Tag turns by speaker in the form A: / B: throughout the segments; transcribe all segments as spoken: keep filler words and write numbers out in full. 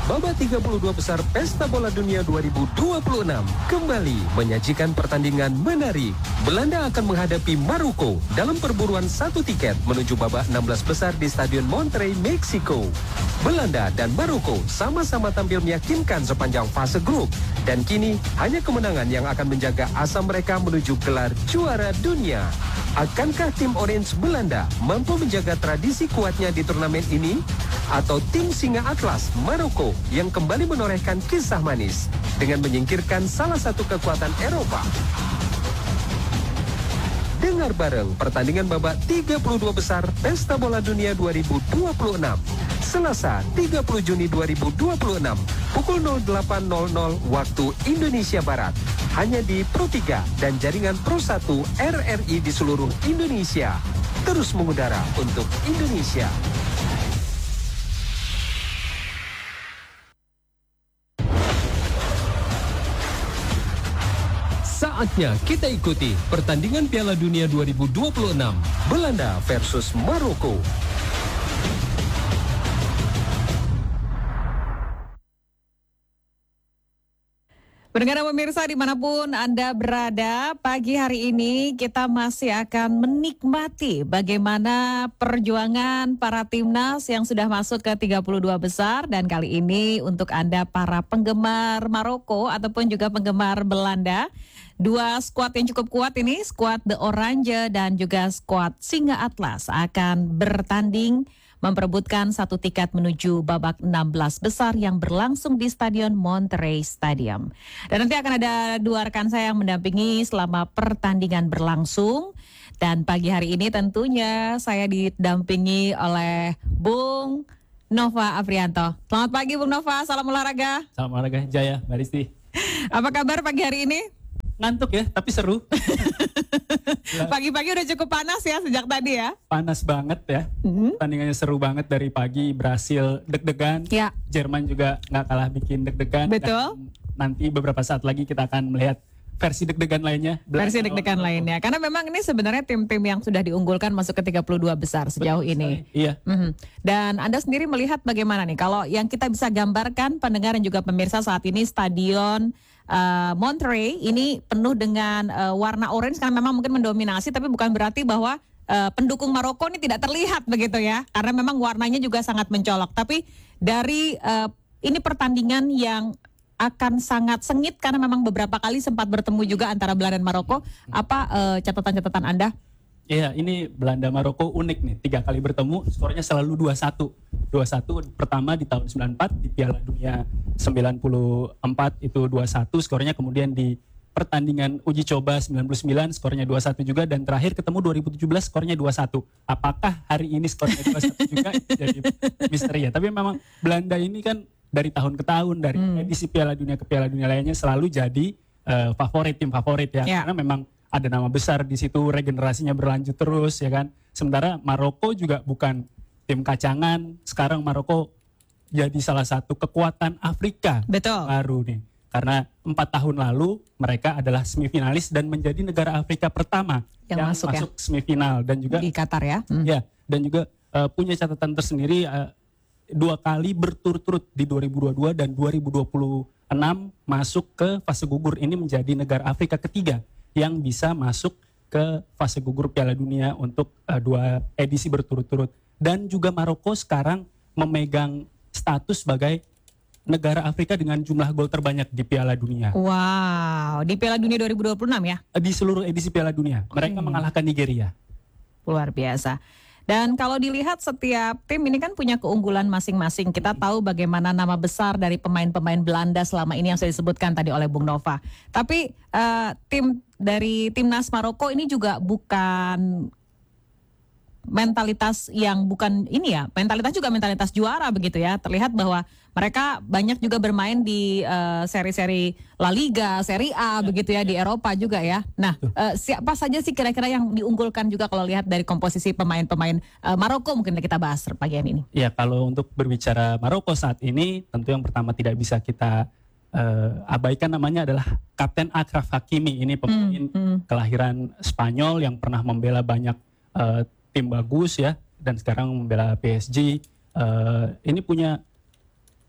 A: Babak tiga puluh dua besar Pesta Bola Dunia dua ribu dua puluh enam kembali menyajikan pertandingan menarik. Belanda akan menghadapi Maroko dalam perburuan satu tiket menuju babak enam belas besar di Stadion Monterrey, Meksiko. Belanda dan Maroko sama-sama tampil meyakinkan sepanjang fase grup. Dan kini hanya kemenangan yang akan menjaga asa mereka menuju gelar juara dunia. Akankah tim Orange Belanda mampu menjaga tradisi kuatnya di turnamen ini? Atau tim Singa Atlas Maroko yang kembali menorehkan kisah manis dengan menyingkirkan salah satu kekuatan Eropa? Dengar bareng pertandingan babak tiga puluh dua besar Pesta Bola Dunia dua ribu dua puluh enam. Selasa tiga puluh Juni dua ribu dua puluh enam pukul nol delapan nol nol waktu Indonesia Barat. Hanya di Pro tiga dan jaringan Pro satu R R I di seluruh Indonesia. Terus mengudara untuk Indonesia. Saatnya kita ikuti pertandingan Piala Dunia dua ribu dua puluh enam. Belanda versus Maroko.
B: Pendengar dan pemirsa dimanapun Anda berada, pagi hari ini kita masih akan menikmati bagaimana perjuangan para timnas yang sudah masuk ke tiga puluh dua besar. Dan kali ini untuk Anda para penggemar Maroko ataupun juga penggemar Belanda, dua skuad yang cukup kuat ini, skuad The Orange dan juga skuad Singa Atlas akan bertanding memperebutkan satu tiket menuju babak enam belas besar yang berlangsung di Stadion Monterrey Stadium. Dan nanti akan ada dua rekan saya yang mendampingi selama pertandingan berlangsung. Dan pagi hari ini tentunya saya didampingi oleh Bung Nova Afrianto. Selamat pagi Bung Nova, salam olahraga.
C: Salam olahraga, Jaya, Mbak Risti.
B: Apa kabar pagi hari ini?
C: Ngantuk ya, tapi seru.
B: Pagi-pagi udah cukup panas ya sejak tadi ya?
C: Panas banget ya.
B: Mm-hmm.
C: Pertandingannya seru banget dari pagi. Brasil deg-degan.
B: Ya.
C: Jerman juga nggak kalah bikin deg-degan.
B: Betul.
C: Dan nanti beberapa saat lagi kita akan melihat versi deg-degan lainnya.
B: Versi deg-degan lainnya. Karena memang ini sebenarnya tim-tim yang sudah diunggulkan masuk ke tiga puluh dua besar sejauh
C: Betul
B: ini.
C: Sekali. Iya.
B: Mm-hmm. Dan Anda sendiri melihat bagaimana nih? Kalau yang kita bisa gambarkan pendengar dan juga pemirsa saat ini stadion Uh, Monterrey ini penuh dengan uh, warna orange karena memang mungkin mendominasi, tapi bukan berarti bahwa uh, pendukung Maroko ini tidak terlihat begitu ya, karena memang warnanya juga sangat mencolok. Tapi dari uh, ini pertandingan yang akan sangat sengit karena memang beberapa kali sempat bertemu juga antara Belanda dan Maroko. Apa uh, catatan-catatan Anda?
C: Iya, ini Belanda Maroko unik nih. Tiga kali bertemu, skornya selalu dua satu. dua satu pertama di tahun sembilan puluh empat, di Piala Dunia sembilan puluh empat itu dua satu skornya. Kemudian di pertandingan uji coba sembilan puluh sembilan skornya dua satu juga. Dan terakhir ketemu dua ribu tujuh belas skornya dua satu. Apakah hari ini skornya dua satu juga? Jadi misteri ya. Tapi memang Belanda ini kan dari tahun ke tahun, dari hmm. edisi Piala Dunia ke Piala Dunia lainnya selalu jadi uh, favorit, tim favorit ya. Yeah. Karena memang ada nama besar di situ, regenerasinya berlanjut terus ya kan. Sementara Maroko juga bukan tim kacangan. Sekarang Maroko jadi salah satu kekuatan Afrika.
B: Betul.
C: Baru nih. Karena empat tahun lalu mereka adalah semifinalis dan menjadi negara Afrika pertama yang, yang masuk, masuk ya? semifinal dan juga
B: di Qatar ya. Hmm.
C: Ya, dan juga uh, punya catatan tersendiri uh, dua kali berturut-turut di dua ribu dua puluh dua dan dua ribu dua puluh enam masuk ke fase gugur. Ini menjadi negara Afrika ketiga yang bisa masuk ke fase gugur Piala Dunia untuk uh, dua edisi berturut-turut. Dan juga Maroko sekarang memegang status sebagai negara Afrika dengan jumlah gol terbanyak di Piala Dunia.
B: Wow, di Piala Dunia dua ribu dua puluh enam ya?
C: Di seluruh edisi Piala Dunia. Mereka hmm. mengalahkan Nigeria.
B: Luar biasa. Dan kalau dilihat setiap tim ini kan punya keunggulan masing-masing. Kita tahu bagaimana nama besar dari pemain-pemain Belanda selama ini yang sudah disebutkan tadi oleh Bung Nova. Tapi uh, tim dari timnas Maroko ini juga bukan mentalitas yang bukan ini ya, mentalitas juga mentalitas juara begitu ya. Terlihat bahwa mereka banyak juga bermain di uh, seri-seri La Liga, Serie A ya, begitu ya, ya di Eropa juga ya. Nah, uh, siapa saja sih kira-kira yang diunggulkan juga kalau lihat dari komposisi pemain-pemain uh, Maroko mungkin kita bahas pagi ini.
C: Ya, kalau untuk berbicara Maroko saat ini, tentu yang pertama tidak bisa kita uh, abaikan namanya adalah Kapten Achraf Hakimi. Ini pemain hmm, hmm. kelahiran Spanyol yang pernah membela banyak uh, tim bagus ya, dan sekarang membela P S G. Uh, ini punya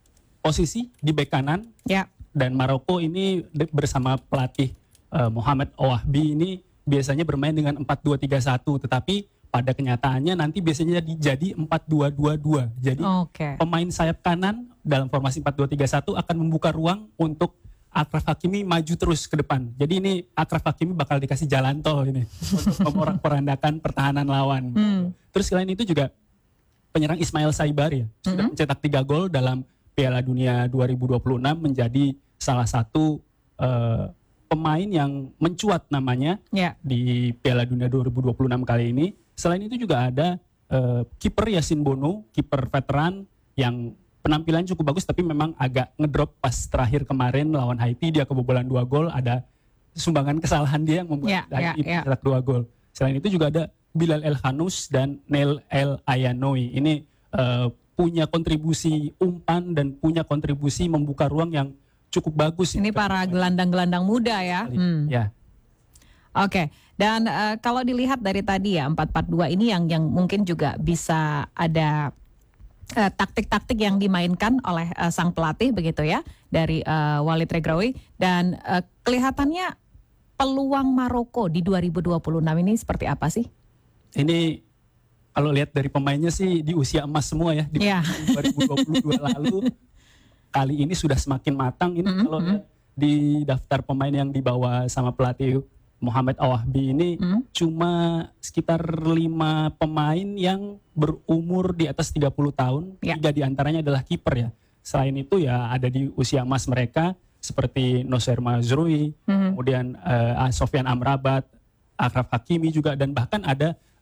C: posisi di bek kanan.
B: Ya.
C: Dan Maroko ini de- bersama pelatih uh, Mohamed Ouahbi ini biasanya bermain dengan empat dua tiga satu, tetapi pada kenyataannya nanti biasanya jadi, jadi empat dua dua dua. Jadi
B: Oke.
C: pemain sayap kanan dalam formasi empat dua tiga satu akan membuka ruang untuk Achraf Hakimi maju terus ke depan. Jadi ini Achraf Hakimi bakal dikasih jalan tol ini untuk memorak-porandakan pertahanan lawan.
B: Hmm.
C: Terus selain itu juga penyerang Ismail Saibar ya sudah
B: Mhm.
C: mencetak tiga gol dalam Piala Dunia dua ribu dua puluh enam, menjadi salah satu uh, pemain yang mencuat namanya
B: Ya.
C: di Piala Dunia dua ribu dua puluh enam kali ini. Selain itu juga ada uh, kiper Yasin Bono, kiper veteran yang penampilan cukup bagus tapi memang agak ngedrop pas terakhir kemarin lawan Haiti, dia kebobolan dua gol, ada sumbangan kesalahan dia yang membuat
B: Ya, ya,
C: Haiti
B: ya.
C: mencetak dua gol. Selain itu juga ada Bilal El Khanous dan Neil El Ayanoui. Ini uh, punya kontribusi umpan dan punya kontribusi membuka ruang yang cukup bagus.
B: Ini para gelandang-gelandang muda ya. Hmm.
C: Ya.
B: Oke, dan eh, kalau dilihat dari tadi ya empat empat dua ini yang yang mungkin juga bisa ada eh, taktik-taktik yang dimainkan oleh eh, sang pelatih begitu ya dari eh, Walid Regraoui, dan eh, kelihatannya peluang Maroko di dua ribu dua puluh enam ini seperti apa sih?
C: Ini kalau lihat dari pemainnya sih di usia emas semua ya. Di
B: Ya.
C: dua ribu dua puluh dua lalu kali ini sudah semakin matang. Ini
B: Mm-hmm.
C: kalau lihat di daftar pemain yang dibawa sama pelatih Mohamed Ouahbi ini
B: Mm.
C: cuma sekitar lima pemain yang berumur di atas tiga puluh tahun.
B: Ya.
C: Tiga diantaranya adalah kiper ya. Selain itu ya ada di usia emas mereka seperti Noser Mazroui,
B: Mhm.
C: kemudian eh, Sofyan Amrabat, Achraf Hakimi juga, dan bahkan ada